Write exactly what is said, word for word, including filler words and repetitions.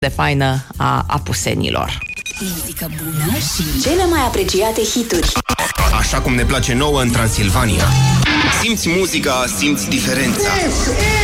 de faină a apusenilor. Muzică bună și cele mai apreciate hituri. Așa cum ne place nouă în Transilvania. Simți muzica, simți diferența.